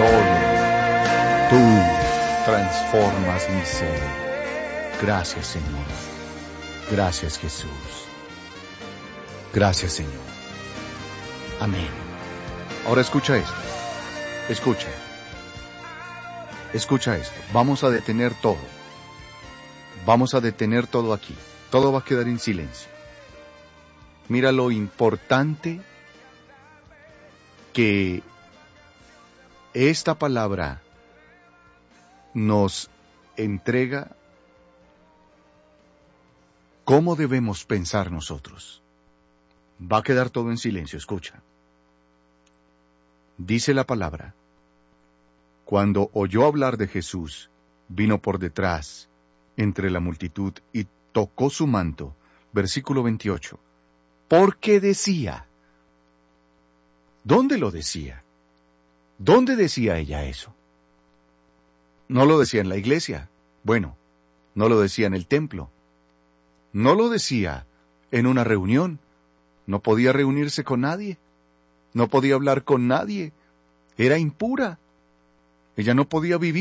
Solo tú transformas mi ser. Gracias, Señor. Gracias, Jesús. Gracias, Señor. Amén. Ahora escucha esto. Escucha. Escucha esto. Vamos a detener todo. Vamos a detener todo aquí. Todo va a quedar en silencio. Mira lo importante que esta palabra nos entrega cómo debemos pensar nosotros. Va a quedar todo en silencio, escucha. Dice la palabra: cuando oyó hablar de Jesús, vino por detrás, entre la multitud, y tocó su manto. Versículo 28. Porque decía. ¿Dónde lo decía? ¿Dónde decía ella eso? No lo decía en la iglesia. Bueno, no lo decía en el templo. No lo decía en una reunión. No podía reunirse con nadie. No podía hablar con nadie. Era impura. Ella no podía vivir